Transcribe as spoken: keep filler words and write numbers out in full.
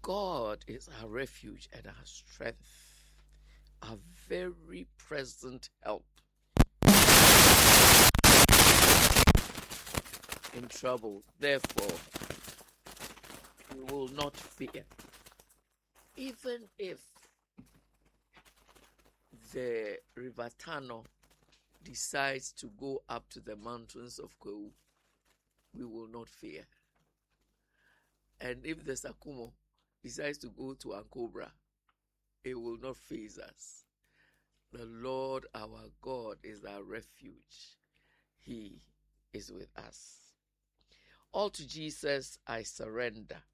God is our refuge and our strength, our very present help in trouble. Therefore, we will not fear. Even if the River Tano decides to go up to the mountains of Kwewu, we will not fear. And if the Sakumo decides to go to Ankobra, it will not faze us. The Lord our God is our refuge. He is with us. All to Jesus I surrender.